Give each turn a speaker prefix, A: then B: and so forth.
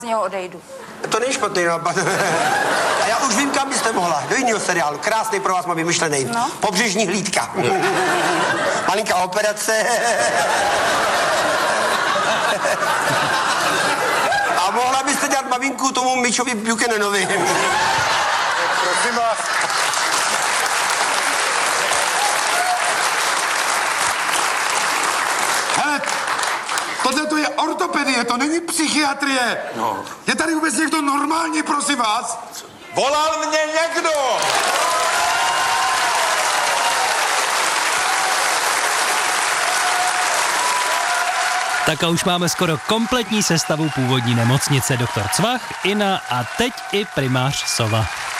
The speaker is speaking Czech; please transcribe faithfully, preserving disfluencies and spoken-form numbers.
A: Z něho odejdu.
B: To není špatný nápad. A já už vím, kam byste mohla. Do jiného seriálu. Krásný, pro vás mám vymyšlený.
A: No?
B: Pobřežní hlídka. Malinká operace. A mohla byste dělat maminku tomu Mitchovi Buchananovi.
C: Prosím vás. Hele, tohle to je ortopedie, to není psychiatrie.
B: No.
C: Je tady vůbec někdo normální, prosím vás?
D: Volal mě někdo!
E: Tak a už máme skoro kompletní sestavu původní nemocnice. Doktor Cvach, Ina a teď i primář Sova.